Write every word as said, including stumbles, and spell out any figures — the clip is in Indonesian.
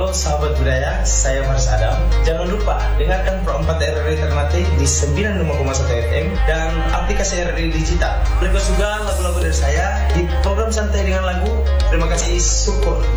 Halo sahabat budaya, saya Faris Adam. Jangan lupa dengarkan Pro empat R R I Ternate di sembilan puluh lima koma satu F M dan aplikasi R R I Digital. Request juga lagu-lagu dari saya di program Santai dengan Lagu. Terima kasih, syukur.